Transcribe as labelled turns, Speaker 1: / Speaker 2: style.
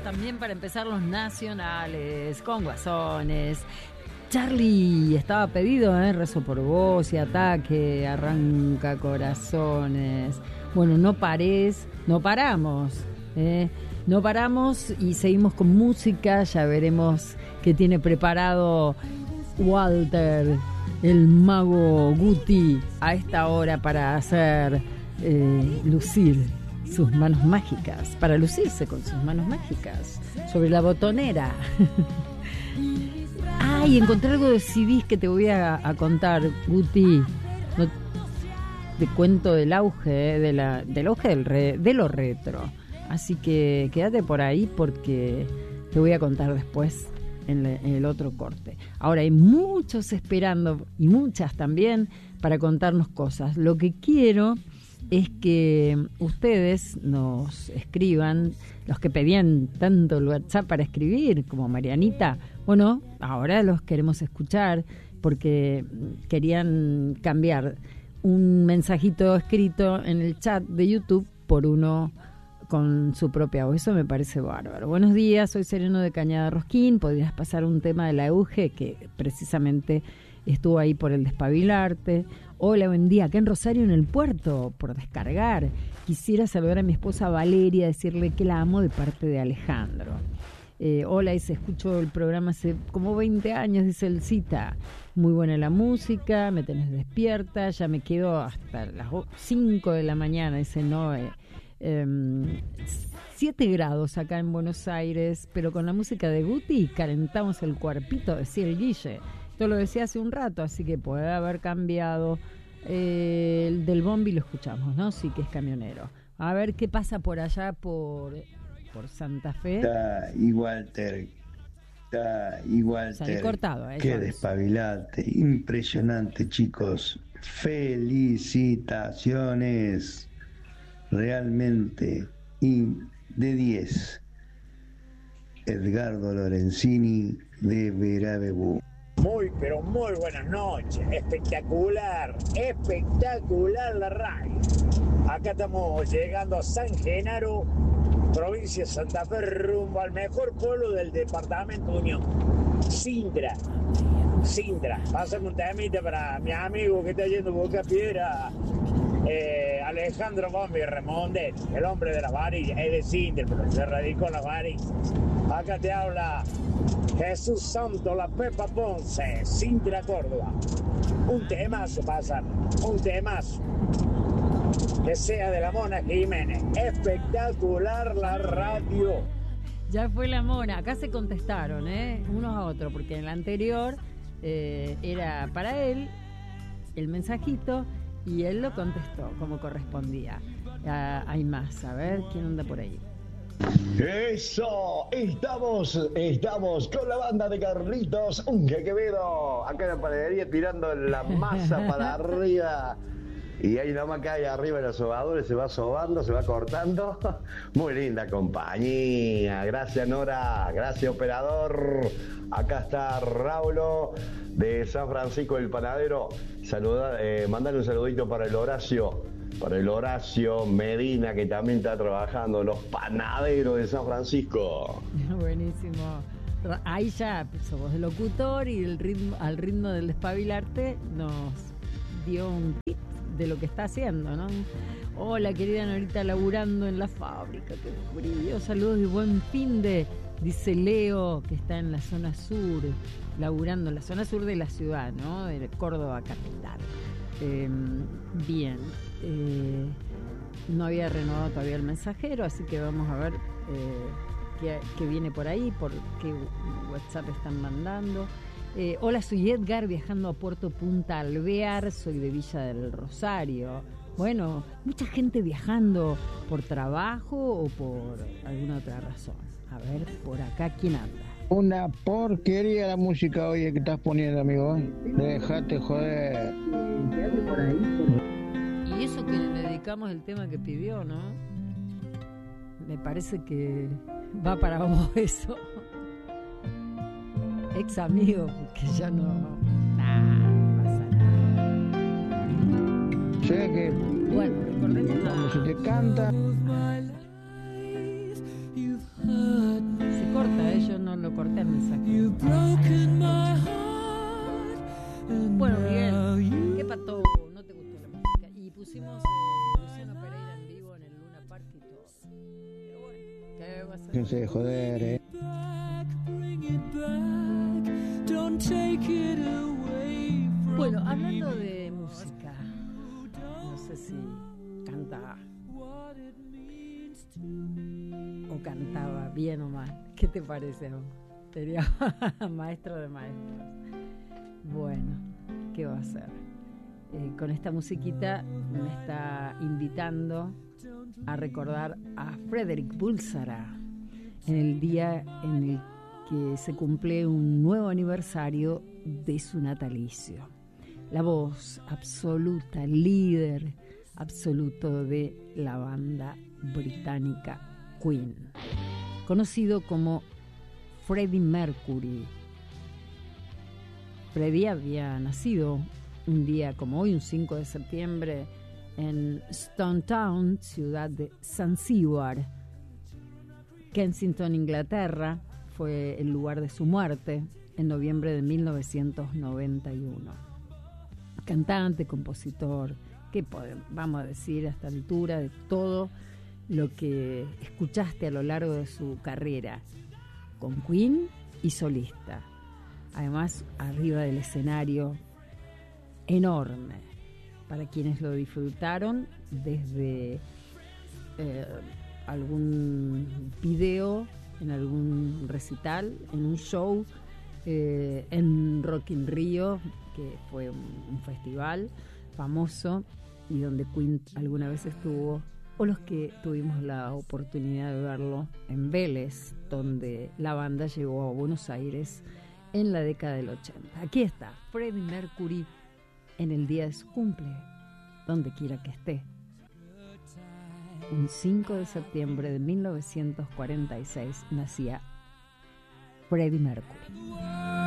Speaker 1: también para empezar los nacionales, con Guasones. Charlie, estaba pedido, Rezo por vos y Ataque, Arranca Corazones. Bueno, no paramos, no paramos y seguimos con música. Ya veremos qué tiene preparado Walter, el mago Guti, a esta hora para hacer lucir sus manos mágicas, para lucirse con sus manos mágicas sobre la botonera. Y encontré algo de CDs que te voy a contar, Guti. No, te cuento del auge, del auge de lo retro. Así que quédate por ahí porque te voy a contar después en el otro corte. Ahora hay muchos esperando y muchas también para contarnos cosas. Lo que quiero es que ustedes nos escriban, los que pedían tanto el WhatsApp para escribir, como Marianita. Bueno, ahora los queremos escuchar porque querían cambiar un mensajito escrito en el chat de YouTube por uno con su propia voz. Eso me parece bárbaro. Buenos días, soy Sereno de Cañada Rosquín. ¿Podrías pasar un tema de la Euge que precisamente estuvo ahí por el Despabilarte? Hola, buen día. Acá en Rosario, en el puerto, por descargar. Quisiera saludar a mi esposa Valeria, decirle que la amo de parte de Alejandro. Hola, dice, escucho el programa hace como 20 años, dice el Cita. Muy buena la música, me tenés despierta, ya me quedo hasta las 5 de la mañana, dice Noé. 7 grados acá en Buenos Aires, pero con la música de Guti calentamos el cuerpito, decía el Guille. Esto lo decía hace un rato, así que puede haber cambiado. El del Bombi lo escuchamos, ¿no? Sí, que es camionero. A ver qué pasa por allá, por Santa Fe.
Speaker 2: Está igual,
Speaker 1: Salí cortado,
Speaker 2: qué Despabilate, impresionante, chicos. Felicitaciones. Realmente de 10. Edgardo Lorenzini de Veradebú.
Speaker 3: Muy, pero muy buenas noches. Espectacular la radio. Acá estamos llegando a San Genaro, provincia de Santa Fe, rumbo al mejor pueblo del departamento Unión. Sindra. Pásame un temita para mi amigo que está yendo Boca Piedra, Alejandro Bombi Remondet, el hombre de las varillas, es de Sindra, pero se radicó en las varillas. Acá te habla Jesús Santo, la Pepa Ponce, Sindra, Córdoba. Un temazo pasa, un temazo. Que sea de la Mona Jiménez. Espectacular la radio.
Speaker 1: Ya fue la Mona. Acá se contestaron, unos a otros, porque en la anterior era para él el mensajito y él lo contestó como correspondía. Hay más, a ver quién anda por ahí.
Speaker 4: Eso, estamos con la banda de Carlitos Unge Quevedo, acá en la panadería tirando la masa para arriba. Y ahí nomás cae arriba los sobadores, se va sobando, se va cortando. Muy linda compañía. Gracias, Nora. Gracias, operador. Acá está Raulo de San Francisco del Panadero. Mandale un saludito para el Horacio Medina, que también está trabajando, los panaderos de San Francisco.
Speaker 1: Buenísimo. Ahí ya somos el locutor y al ritmo del Despabilarte nos dio un tip de lo que está haciendo, ¿no? Hola, querida Norita, laburando en la fábrica, qué frío, saludos y buen fin de, dice Leo, que está en la zona sur, laburando en la zona sur de la ciudad, ¿no? De Córdoba capital. Bien, no había renovado todavía el mensajero, así que vamos a ver qué viene por ahí, por qué WhatsApp están mandando. Hola, soy Edgar, viajando a Puerto Punta Alvear, soy de Villa del Rosario. Bueno, mucha gente viajando por trabajo o por alguna otra razón. A ver, por acá, ¿quién anda?
Speaker 5: Una porquería la música hoy que estás poniendo, amigo. Déjate joder.
Speaker 1: Y eso que le dedicamos el tema que pidió, ¿no? Me parece que va para vos eso. Ex amigo, porque ya no pasa nada.
Speaker 5: Sé que
Speaker 1: bueno, recordemos
Speaker 5: cuando se te canta
Speaker 1: Pero bueno, ¿qué va a ser?
Speaker 5: Déjense de joder,
Speaker 1: Bueno, hablando de música, no sé si canta o cantaba bien o mal. ¿Qué te parece? Sería maestro de maestros. Bueno, ¿qué va a hacer? Con esta musiquita me está invitando a recordar a Frederick Bulsara en el día en el que se cumple un nuevo aniversario de su natalicio. La voz absoluta, líder absoluto de la banda británica Queen, conocido como Freddie Mercury. Freddie había nacido un día como hoy, un 5 de septiembre, en Stone Town, ciudad de Zanzíbar, Kensington, Inglaterra. Fue el lugar de su muerte en noviembre de 1991. Cantante, compositor, ¿qué vamos a decir a esta altura de todo lo que escuchaste a lo largo de su carrera con Queen y solista? Además, arriba del escenario, enorme. Para quienes lo disfrutaron desde algún video, en algún recital, en un show, en Rock in Rio, que fue un festival famoso y donde Queen alguna vez estuvo, o los que tuvimos la oportunidad de verlo en Vélez, donde la banda llegó a Buenos Aires en la década del 80. Aquí está Freddie Mercury en el día de su cumple, donde quiera que esté. Un 5 de septiembre de 1946 nacía Freddie Mercury.